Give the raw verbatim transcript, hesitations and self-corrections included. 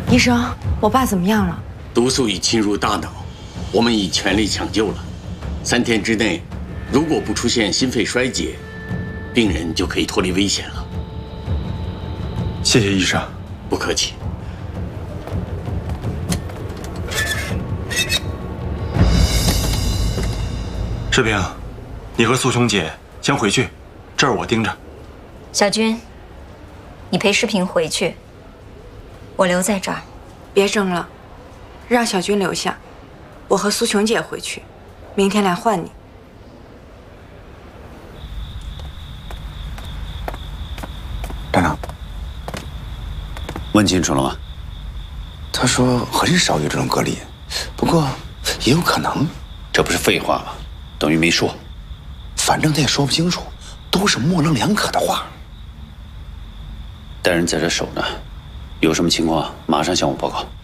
医生，我爸怎么样了？ 毒素已侵入大脑，我们已全力抢救了。三天之内，如果不出现心肺衰竭，病人就可以脱离危险了。 谢谢医生。 不客气。 士兵，你和苏琼姐先回去，这儿我盯着。 小军，你陪世平回去，我留在这儿。 别争了，让小军留下，我和苏琼姐回去，明天来换你。 站长，问清楚了吗？他说很少有这种隔离，不过也有可能。这不是废话吗？等于没说。反正他也说不清楚，都是模棱两可的话。带人在这守着，有什么情况马上向我报告。